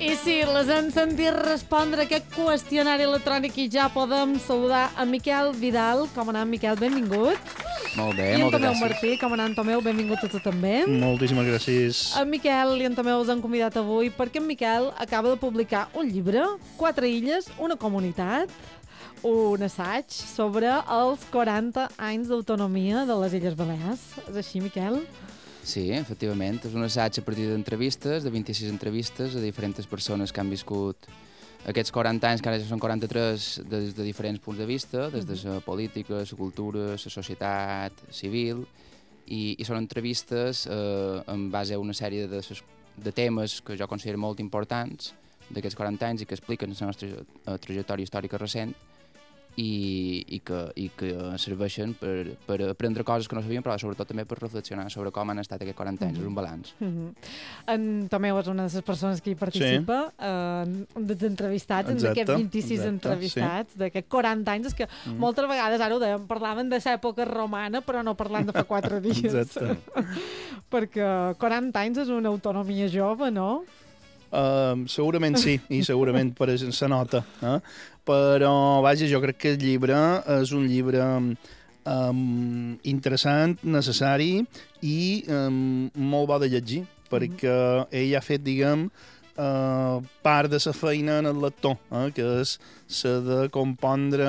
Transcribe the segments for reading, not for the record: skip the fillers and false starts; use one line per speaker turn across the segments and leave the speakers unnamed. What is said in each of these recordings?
I sí, les hem sentit respondre a aquest qüestionari electrònic i ja podem saludar a Miquel Vidal. Com ha anat, Miquel? Benvingut.
Molt bé,
I en
moltes
Tomeu
gràcies.
Martí. Com ha anat, Tomeu? Benvingut a tu també.
Moltíssimes gràcies.
En Miquel i en Tomeu us han convidat avui perquè en Miquel acaba de publicar un llibre, 4 illes, una comunitat, un assaig sobre els 40 anys d'autonomia de les Illes Balears. És així, Miquel?
Sí, efectivament, és un assaig a partir d'entrevistes, de 26 entrevistes a diferents persones que han viscut aquests 40 anys, que ara ja són 43, des de diferents punts de vista, des de la política, la cultura, la societat civil, i són entrevistes en base a una sèrie de temes que jo considero molt importants d'aquests 40 anys i que expliquen la nostra trajectòria històrica recent i que serveixen per aprendre coses que no sabíem, però sobretot també per reflexionar sobre com han estat aquests 40 anys, és un balanç.
En Tomeu és una de les persones que hi participa, un dels entrevistats, d'aquests 26 entrevistats, d'aquests 40 anys, és que moltes vegades, ara ho dèiem, parlaven de l'època romana, però no parlant de fa 4 dies.
Exacte.
Perquè 40 anys és una autonomia jove, no?
Segurament sí, i segurament per se nota. Però, vaja, jo crec que el llibre és un llibre interessant, necessari i molt bo de llegir, perquè ell ha fet, diguem, part de la feina en el lector, que és la de compondre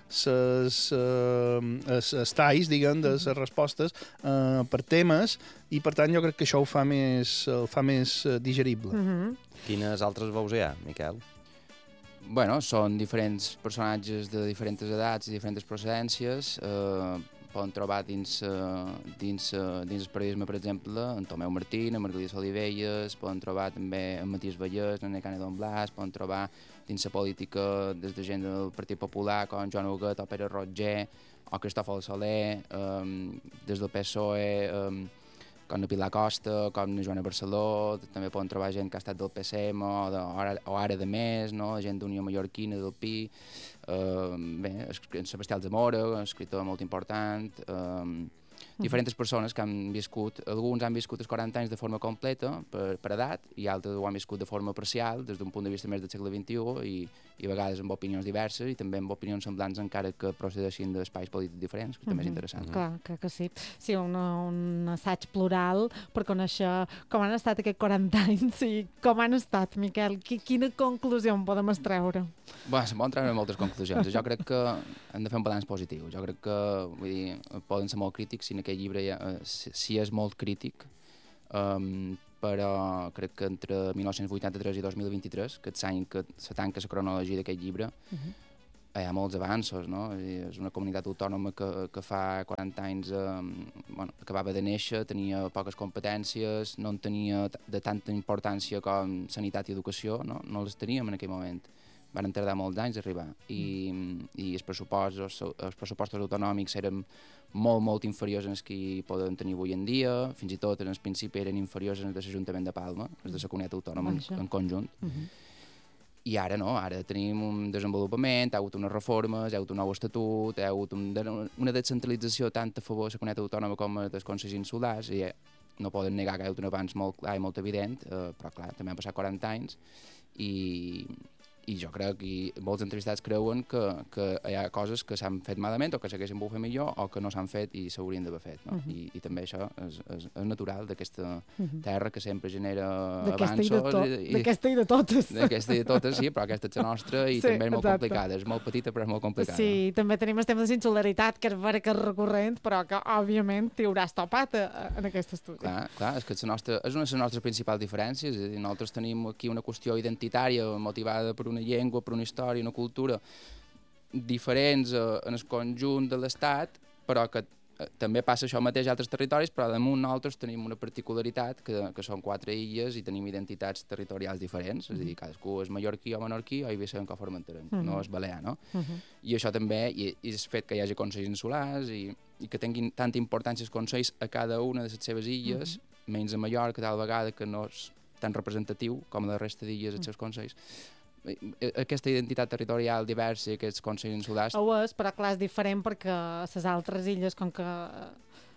els talls, diguem, de les respostes per temes, i per tant jo crec que això ho fa més digerible.
Quines altres veus hi ha, Miquel?
Bueno, són diferents personatges de diferents edats i diferents procedències. Poden trobar dins el periodisme, per exemple, en Tomeu Martí, en Margalida Olivelles, poden trobar també en Matías Vallès, en Necane Don Blas, poden trobar dins la política des de gent del Partit Popular com Joan Huguet o Pere Roger o Cristòfol Soler, des del PSOE, com Pilar Costa, com Joana Barceló, també poden trobar gent que ha estat del PSM o ara de més, no? Gent d'Unió Mallorquina, del PI, Sebastià Zamora, un escriptor molt important, diferents persones que han viscut, alguns han viscut els 40 anys de forma completa, per edat, i altres ho han viscut de forma parcial, des d'un punt de vista més del segle XXI, i a vegades amb opinions diverses i també amb opinions semblants encara que procedeixin d'espais polítics diferents, que també és interessant.
Clar, crec que sí. Sí, un assaig plural per conèixer com han estat aquests 40 anys i com han estat, Miquel. Quina conclusió en podem extreure?
Bé, se'n poden treure moltes conclusions. Jo crec que hem de fer un balanç positiu. Jo crec que, vull dir, poden ser molt crítics, si en aquest llibre sí és molt crític, però crec que entre 1983 i 2023, que és l'any que se tanca la cronologia d'aquest llibre, hi ha molts avanços, no? És una comunitat autònoma que fa 40 anys acabava de néixer, tenia poques competències, no en tenia de tanta importància com sanitat i educació, no les teníem en aquell moment. Van tardar molts anys a arribar i els pressupostos autonòmics eren molt inferiors als que poden tenir avui en dia, fins i tot en el principi eren inferiors als de l'Ajuntament de Palma, els de la comunitat autònoma en conjunt. I ara no, ara tenim un desenvolupament, hi ha hagut unes reformes, hi ha hagut un nou estatut, hi ha hagut una descentralització tant a favor de la comunitat autònoma com dels consells insulars, i no poden negar que hi ha hagut un avanç molt clar i molt evident, però clar, també han passat 40 anys i jo crec que molts entrevistats creuen que hi ha coses que s'han fet malament o que s'haguessin pogut fer millor o que no s'han fet i s'haurien d'haver fet. No? I també això és natural d'aquesta terra que sempre genera avanços.
D'aquesta i de totes.
D'aquesta i de totes, sí, però aquesta és la nostra i també és molt complicada. És molt petita però és molt complicada.
Sí, també tenim el tema de insularitat, que és vera que és recurrent, però que, òbviament, t'hi hauràs topat en aquest estudi.
Clar, és que és una de les nostres principals diferències. És a dir, nosaltres tenim aquí una qüestió identitària motivada per una llengua, per una història, una cultura diferents en el conjunt de l'Estat, però que també passa això mateix a altres territoris, però damunt nosaltres tenim una particularitat que són 4 illes i tenim identitats territorials diferents, és a dir, cadascú és mallorquí o menorquí o eivissa o formenterenc, no és balear, no? I això també, i el fet que hi hagi consells insulars i que tinguin tanta importància els consells a cada una de les seves illes, menys a Mallorca, tal vegada que no és tan representatiu com la resta d'illes els seus consells. Aquesta identitat territorial diversa i aquests consells insulars...
Ho és, però clar, és diferent perquè les altres illes, com que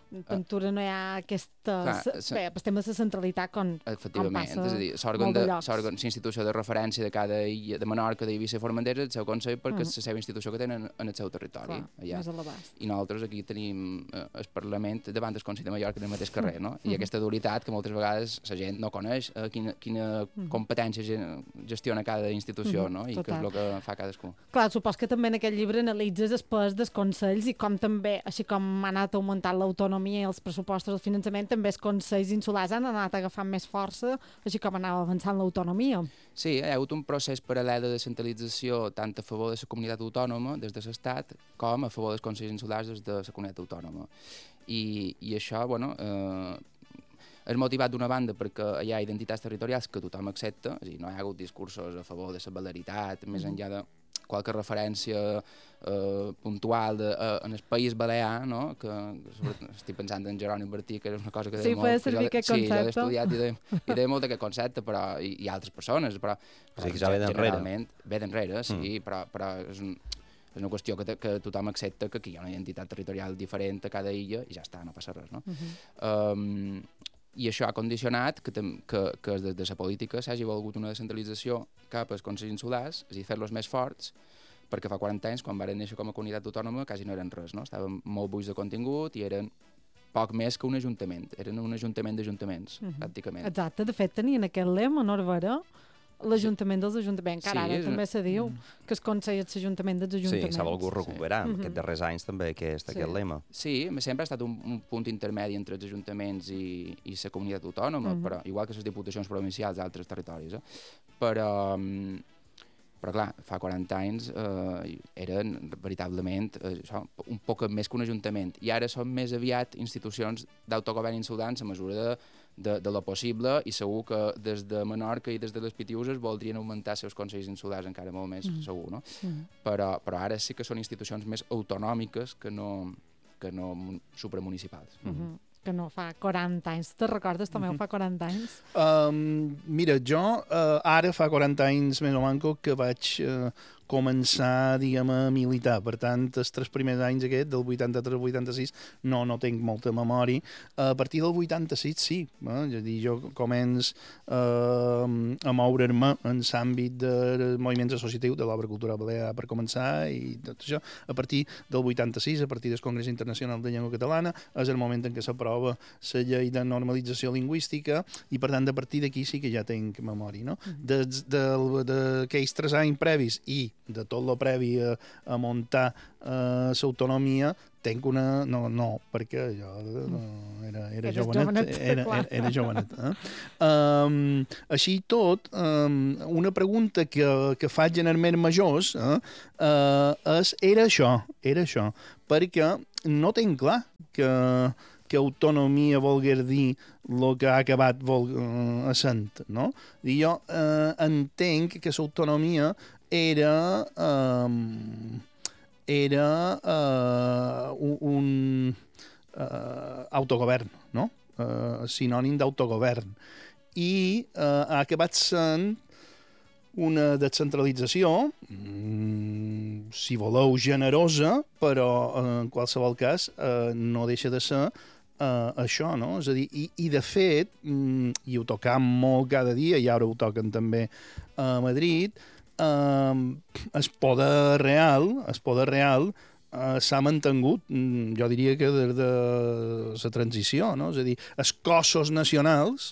Ventura no hi ha aquesta...
Clar,
Bé, el tema de la centralitat com
efectivament,
passa
és a dir,
molt de llocs.
l'òrgan, l'institució de referència de cada illa de Menorca, d'Eivissa i Formentera, el seu Consell, perquè és la seva institució que tenen en el seu territori.
Clar,
Allà.
més a l'abast.
I nosaltres aquí tenim el Parlament davant del Consell de Mallorca en el mateix carrer, no? I aquesta dualitat que moltes vegades la gent no coneix, quina competència gestiona cada institució, no? I què és el que fa cadascú.
Clar, supos que també en aquest llibre analitzes el pes dels consells i com també, així com ha anat augmentant l'autonomia i els pressupostos del finançament, també els consells insulars han anat agafant més força, així com anava avançant l'autonomia.
Sí, hi ha hagut un procés paral·lel de descentralització tant a favor de la comunitat autònoma des de l'Estat com a favor dels consells insulars des de la comunitat autònoma. I això, bueno, és motivat d'una banda perquè hi ha identitats territorials que tothom accepta, és a dir, no hi ha hagut discursos a favor de la valeritat, més enllà de qualque referència puntual en el País Balear, no? Que estic pensant en Jeroni Bertí, que és una cosa que
sí, feia servir aquest concepte.
Sí, jo l'he estudiat i deia molt d'aquest concepte, però, i altres persones, però
o sigui que ja ve d'enrere.
Ve d'enrere, sí, però és una qüestió que tothom accepta que aquí hi ha una identitat territorial diferent a cada illa i ja està, no passa res, no? I això ha condicionat que des de la política s'hagi volgut una descentralització cap als consells insulars, és a dir, fer-los més forts, perquè fa 40 anys, quan varen néixer com a comunitat autònoma, quasi no eren res, no? Estaven molt buits de contingut i eren poc més que un ajuntament. Eren un ajuntament d'ajuntaments, pràcticament.
Exacte, de fet tenien aquest lema, Norbera, l'Ajuntament dels Ajuntaments, que ara també se diu que es consell és l'Ajuntament dels Ajuntaments.
Sí, s'ha volgut recuperar aquests darrers anys també aquest lema.
Sí, sempre ha estat un punt intermedi entre els ajuntaments i la comunitat autònoma, però, igual que les diputacions provincials d'altres territoris. Però clar, fa 40 anys eren veritablement un poc més que un ajuntament, i ara són més aviat institucions d'autogovern insular en la mesura de lo possible, i segur que des de Menorca i des de les Pitiuses voldrien augmentar els seus consells insulars encara molt més, segur, no? Però ara sí que són institucions més autonòmiques que no supramunicipals.
Que no fa 40 anys. Te'n recordes també fa 40 anys?
Mira, jo ara fa 40 anys més o manco que vaig començar, diguem, a militar. Per tant, els 3 primers anys aquest, del 83 al 86, no tinc molta memòria. A partir del 86, sí. És a dir, jo començo a moure'm en l'àmbit del moviment associatiu de l'obra cultural balear per començar, i tot això. A partir del 86, a partir del Congrés Internacional de Llengua Catalana, és el moment en què s'aprova la llei de normalització lingüística, i per tant, a partir d'aquí sí que ja tinc memòria, no? D'aquells 3 anys previs i de tot lo previ a muntar l'autonomia, tenc una... No, perquè jo era jovenet. Era jovenet. Així tot, una pregunta que faig generalment majors era això, perquè no tinc clar que autonomia volgués dir el que ha acabat essent, no? I jo entenc que l'autonomia era un autogovern, no? Sinònim d'autogovern. I ha acabat sent una descentralització, si voleu, generosa, però en qualsevol cas no deixa de ser això, no? És a dir, i de fet, i ho tocam molt cada dia, i ara ho toquen també a Madrid, el poder real s'ha mantingut, jo diria que des de la transició, no? És a dir, els cossos nacionals,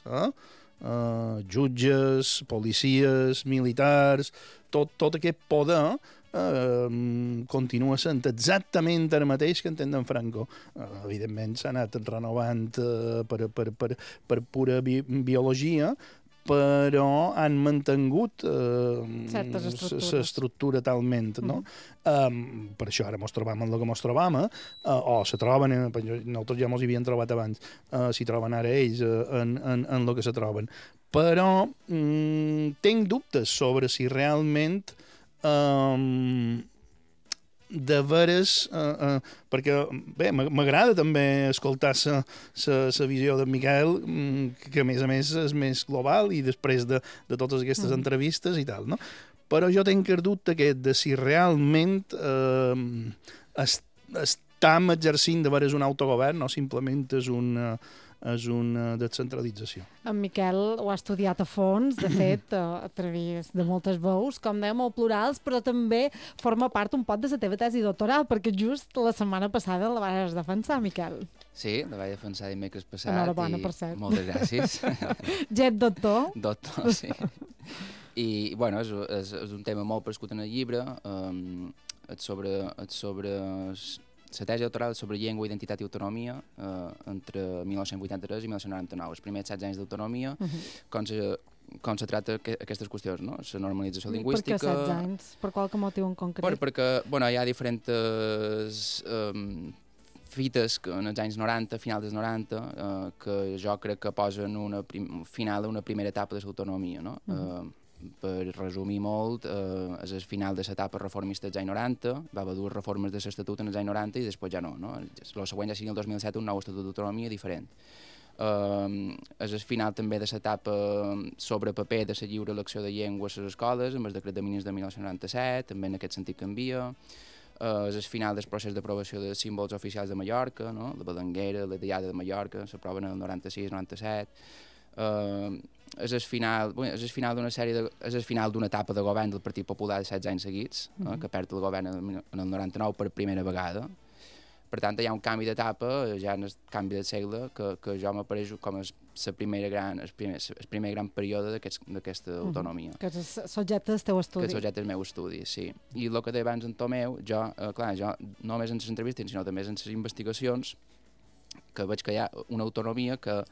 jutges, policies, militars, tot aquest poder continua sent exactament el mateix que en temps d'en Franco. Evidentment s'ha anat renovant per pura biologia, però han mantingut l'estructura talment, no? Per això ara mos trobam en el que mos trobam, o se troben, nosaltres ja mos hi havíem trobat abans, s'hi troben ara ells en el que se troben. Però tinc dubtes sobre si realment de veres, perquè bé, m'agrada també escoltar la visió d'en Miquel, que a més és més global i després de totes aquestes entrevistes i tal, no? Però jo tinc el dubte de si realment estem exercint de veres un autogovern, no simplement és una descentralització.
En Miquel ho ha estudiat a fons, de fet, a través de moltes veus, com dèiem, molt plurals, però també forma part un pot de la teva tesi doctoral, perquè just la setmana passada la vas defensar, Miquel.
Sí, la vaig defensar dimecres passat.
Enhorabona, per cert.
Moltes gràcies.
Jet doctor.
Doctor, sí. I, bueno, és un tema molt prescut en el llibre, sobre la tesi doctoral sobre llengua, identitat i autonomia entre 1983 i 1999, els primers 16 anys d'autonomia, com se trata aquestes qüestions, no? La normalització lingüística...
Per què 16 anys? Per qualque motiu en concret?
Bueno, perquè hi ha diferents fites que en els anys 90, final dels 90, que jo crec que posen final a una primera etapa de l'autonomia, no? Per resumir molt, és el final de l'etapa reformista dels anys 90, va haver dues reformes de l'Estatut en els anys 90 i després ja no. El següent ja sigui el 2007 un nou Estatut d'autonomia diferent. És el final també de l'etapa sobre paper de la lliure elecció de llengües a les escoles, amb el decret de mínims de 1997, també en aquest sentit canvia. És el final del procés d'aprovació de símbols oficials de Mallorca, no? La balanguera, la diada de Mallorca, s'aproven en el 96-97. És el final d'una etapa de govern del Partit Popular de 16 anys seguits, que perd el govern en el 99 per primera vegada. Per tant, hi ha un canvi d'etapa, ja en el canvi del segle, que jo m'apareix com el primer gran període d'aquesta autonomia.
Que és subjecte del teu estudi.
Que és subjecte del meu estudi, sí. I el que deia abans en Tomeu, jo només en les entrevistes, sinó també en les investigacions, que veig que hi ha una autonomia que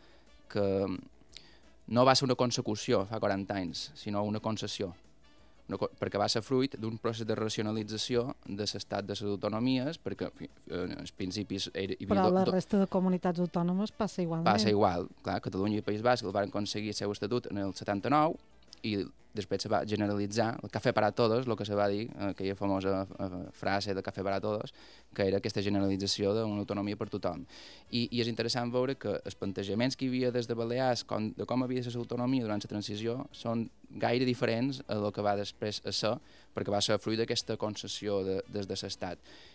no va ser una consecució fa 40 anys, sinó una concessió, perquè va ser fruit d'un procés de racionalització de l'estat de les autonomies, perquè als principis...
Però a la resta de comunitats autònomes passa igualment.
Passa igual. Clar, Catalunya i País Basc el van aconseguir el seu estatut en el 79 i després se va generalitzar el café para todos, el que se va dir, aquella famosa frase de café para todos, que era aquesta generalització d'una autonomia per tothom. I és interessant veure que els plantejaments que hi havia des de Balears de com havia de ser l'autonomia durant la transició són gaire diferents a el que va després a ser, perquè va ser fruit d'aquesta concessió des de l'Estat.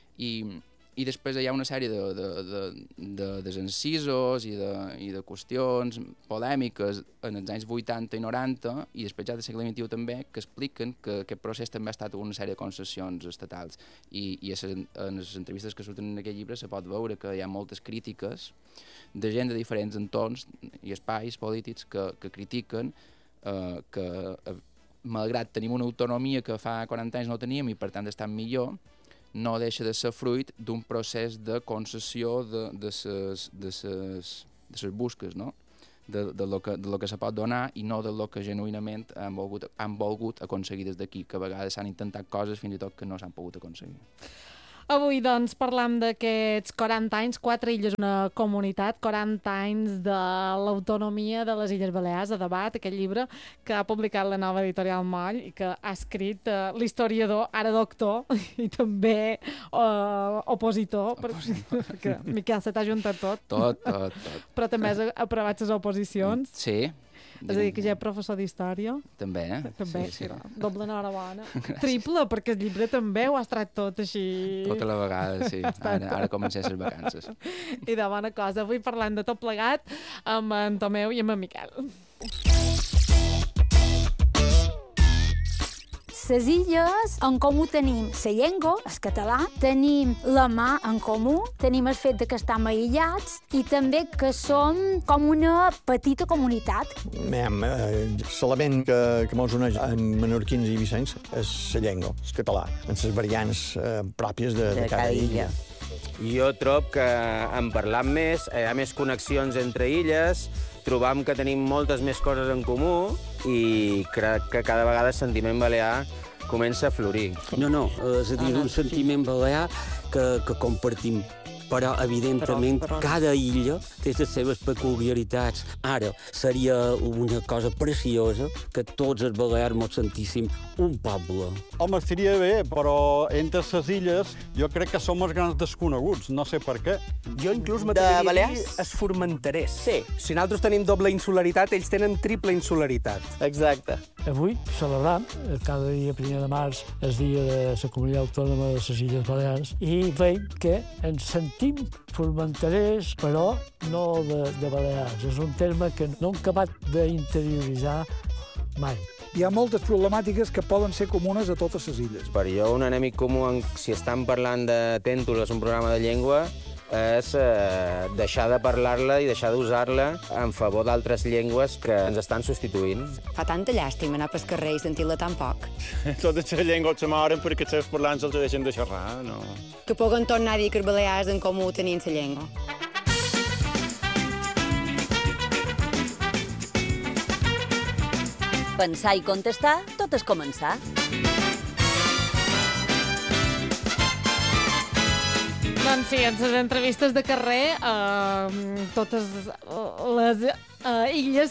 I després hi ha una sèrie de desencisos i de qüestions polèmiques en els anys 80 i 90 i després ja del segle XXI també que expliquen que aquest procés també ha estat una sèrie de concessions estatals i en les entrevistes que surten en aquest llibre se pot veure que hi ha moltes crítiques de gent de diferents entorns i espais polítics que critiquen que malgrat tenim una autonomia que fa 40 anys no teníem i per tant estan millor, no deixa de ser fruit d'un procés de concessió de les busques, no? de lo que se pot donar i no de lo que genuïnament han volgut aconseguir des d'aquí, que a vegades s'han intentat coses fins i tot que no s'han pogut aconseguir.
Avui, doncs, parlam d'aquests 40 anys, 4 illes, una comunitat, 40 anys de l'autonomia de les Illes Balears, a debat, aquest llibre que ha publicat la Nova Editorial Moll i que ha escrit l'historiador, ara doctor, i també opositor, perquè Miquel se t'ha juntat tot.
Tot.
Però també has aprovat les oposicions.
Sí.
És a dir, que ja és professor d'història.
També,
També,
sí.
Doble enhorabona. Triple, perquè el llibre també ho has tret tot així...
Tota la vegada, sí. Ara comencem les vacances.
I de bona cosa. Avui parlant de tot plegat amb en Tomeu i amb en Miquel.
Les illes, en comú tenim la llengua, el català, tenim la mà en comú, tenim el fet que estem aïllats i també que som com una petita comunitat.
L'element que mos uneix en menorquins i vicencs és la llengua, el català, en les variants pròpies de cada illa.
Jo trobo que en parlant més, hi ha més connexions entre illes, trobam que tenim moltes més coses en comú i crec que cada vegada el sentiment balear comença a florir.
No, és a dir, un sentiment balear que compartim. Però, evidentment, cada illa té les seves peculiaritats. Ara, seria una cosa preciosa que tots els balears mos sentíssim un poble.
Home, estaria bé, però entre les illes jo crec que som els grans desconeguts, no sé per què.
Jo inclús m'atreviria a dir els formenterers. Sí, si nosaltres tenim doble insularitat, ells tenen triple insularitat.
Exacte. Avui celebram, cada dia 1 de març, el dia de la Comunitat Autònoma de les Illes Balears, i veiem que ens sentim formenterers, però no de Balears. És un terme que no hem acabat d'interioritzar mai.
Hi ha moltes problemàtiques que poden ser comunes a totes les illes.
Per jo, un enemic comú, si estan parlant de tèntols, un programa de llengua, és deixar de parlar-la i deixar d'usar-la en favor d'altres llengües que ens estan substituint.
Fa tanta llàstima anar pel carrer i sentir-la tan poc.
Totes les llengües se moren perquè els seus parlants els deixen de xerrar, no?
Que puguen tornar a dir que els balears en comú tenien la llengua.
Pensar i contestar, tot és començar.
Doncs sí, en les entrevistes de carrer, totes les illes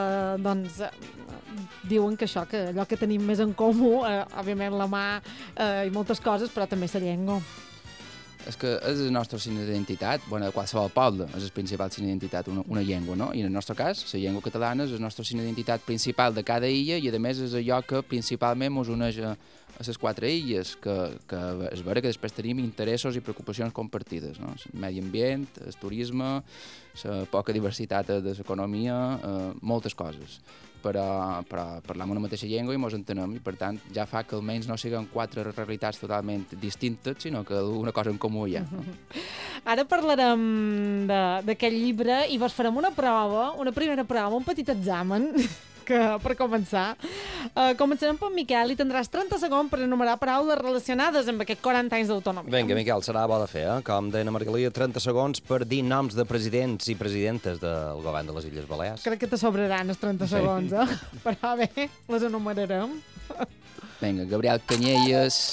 diuen que això, que allò que tenim més en comú, òbviament la mà i moltes coses, però també la llengua.
És que és el nostre signe d'identitat, bueno, de qualsevol poble és el principal signe d'identitat, una llengua, no? I en el nostre cas, la llengua catalana és el nostre signe d'identitat principal de cada illa i, a més, és allò que principalment ens uneix a les 4 illes, que és vera que després tenim interessos i preocupacions compartides, no? El medi ambient, el turisme, la poca diversitat de l'economia, moltes coses. Però parlam una mateixa llengua i ens entenem, i per tant ja fa que almenys no siguin 4 realitats totalment distintes, sinó que una cosa en comú hi ha. No?
Ara parlarem d'aquest llibre i vos farem una primera prova, un petit examen, per començar. Començarem per Miquel i tindràs 30 segons per enumerar paraules relacionades amb aquests 40 anys d'autonomia.
Vinga, Miquel, serà bo de fer, eh? Com deia na Margalia, 30 segons per dir noms de presidents i presidentes del govern de les Illes Balears.
Crec que te sobraran els 30 segons, però bé, les enumerarem.
Vinga, Gabriel Canyelles,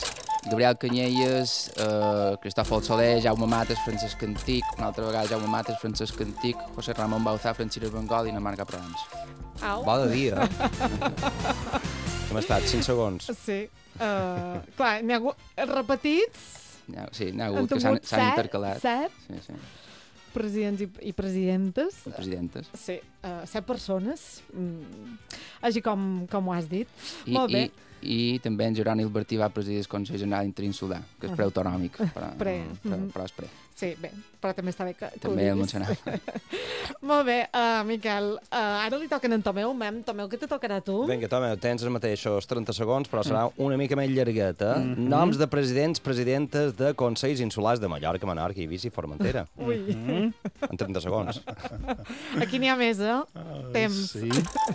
Cristòfol Soler, Jaume Mates, Francesc Antic, una altra vegada Jaume Mates, Francesc Antic, José Ramon Bauzá, Francines Bengol i na Marga Provence.
Au.
Bo de dia. Hem estat 5 segons.
Sí. Clar, n'hi ha hagut repetits.
Sí, n'hi ha hagut que s'han intercalat.
7
sí.
Presidents i presidentes.
Presidentes.
Sí, 7 persones. Així com ho has dit. Molt bé.
I també en Jeroni Albertí va presidir el Consell General Interinsular, que és preautonòmic, però és pre.
Sí, bé, però també està bé que
també el mencionava.
Molt bé, Miquel, ara li toquen en Tomeu. Tomeu, què te tocarà a tu?
Vinga, Tomeu, tens els mateixos 30 segons, però serà una mica més llargueta. Noms de presidents, presidentes de Consells Insulars de Mallorca, Menorca, Eivissa i Formentera.
Ui.
En 30 segons.
Aquí n'hi ha més, Temps.
Sí.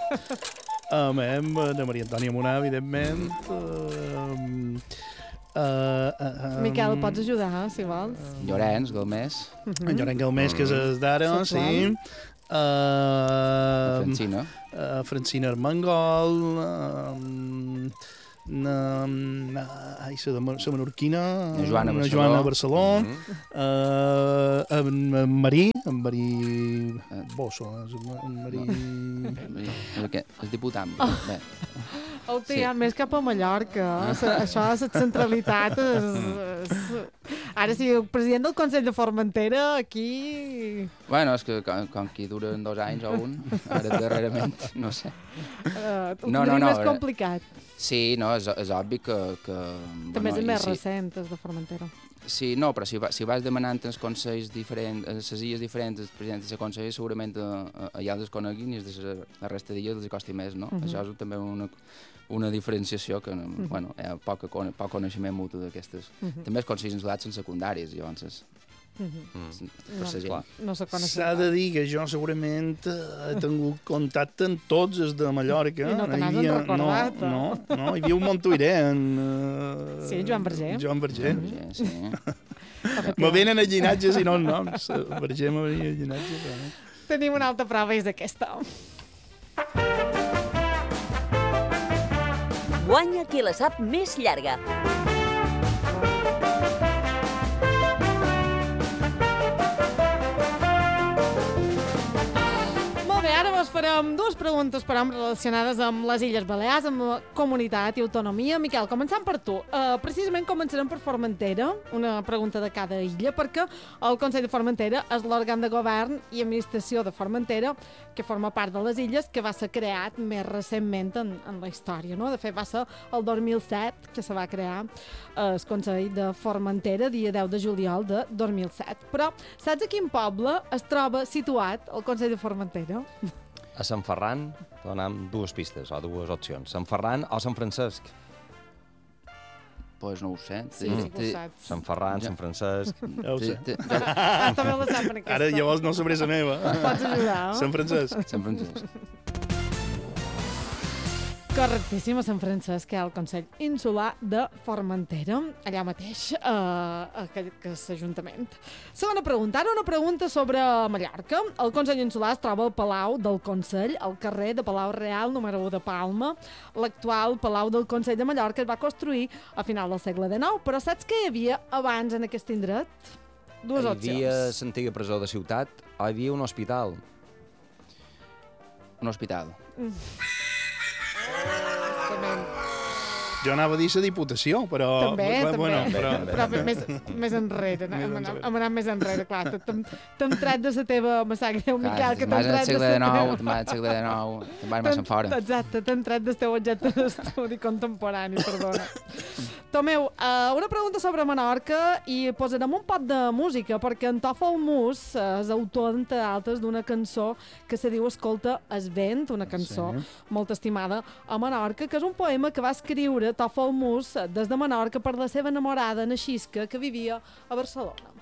De Maria Antònia Monà, evidentment.
Miquel, pots ajudar, si vols?
Llorenç Galmés.
En Llorenç Galmés, que és d'ara, sí.
Francina.
Francina Armengol. La menorquina.
Joana
Barceló. En Marí Bosso.
El diputat.
Més cap a Mallorca. Això és la centralitat. Ara, si el president del Consell de Formentera, aquí...
Bueno, és que com que duren 2 anys o un, ara darrerament, no sé.
Ho tindria més complicat.
Sí, no, és obvi que...
També és més recent, els de Formentera.
Sí, no, però si vas demanant els consells diferents, les illes diferents, els presidents de consells, segurament allà els coneguin i la resta d'illes els costi més, no? Això és també una diferenciació que, bueno, hi ha poc coneixement mutu d'aquestes. També els consells insulars són secundaris, llavors
no se coneix.
S'ha de dir que jo segurament he tingut contacte amb tots els de Mallorca.
I no te n'has recordat.
No, hi havia un montuirè.
Sí, Joan Verger.
Sí.
Me venen els llinatges i no els noms. Verger me venia els llinatges.
Tenim una altra prova, és aquesta.
Guanya qui la sap més llarga.
farem dues preguntes per hom relacionades amb les Illes Balears, amb la comunitat i autonomia. Miquel, començant per tu. Precisament començarem per Formentera, una pregunta de cada illa, perquè el Consell de Formentera és l'òrgan de govern i administració de Formentera, que forma part de les illes, que va ser creat més recentment en la història, no? De fet, va ser el 2007 que se va crear el Consell de Formentera, dia 10 de juliol de 2007. Però saps a quin poble es troba situat el Consell de Formentera?
A Sant Ferran, donam dues pistes o dues opcions. Sant Ferran o Sant Francesc?
Pues no ho sé.
Sí, sí que ho saps.
Sant Ferran, Sant Francesc...
Ja ho sé.
També la sap en aquesta.
Ara llavors no sabré la meva.
Pots ajudar, no?
Sant Francesc.
Sant Francesc.
Correctíssim, a Sant Francesc, que hi ha el Consell Insular de Formentera, allà mateix, que és l'Ajuntament. Segona pregunta, ara una pregunta sobre Mallorca. El Consell Insular es troba al Palau del Consell, al carrer de Palau Real, número 1 de Palma. L'actual Palau del Consell de Mallorca es va construir a final del segle XIX, però saps què hi havia abans en aquest indret? Dues opcions.
Hi havia l'antiga presó de ciutat o hi havia un hospital?
Un hospital.
Jo anava a dir la Diputació, però...
També,
bueno,
també. Però més enrere, hem anat més enrere, clar. T'hem tret de la teva... Me sap greu, Miquel, que t'hem tret de la teva...
segle XIX, te'n vas massa fora.
Exacte, t'hem tret del teu objecte d'estudi contemporani, perdona. Tomeu, una pregunta sobre Menorca i posarem un pot de música, perquè en Tòfol Mus és autor, entre altres, d'una cançó que se diu Escolta es vent, una cançó molt estimada a Menorca, que és un poema que va escriure Tòfol Mus des de Menorca per la seva enamorada, na Xisca, que vivia a Barcelona.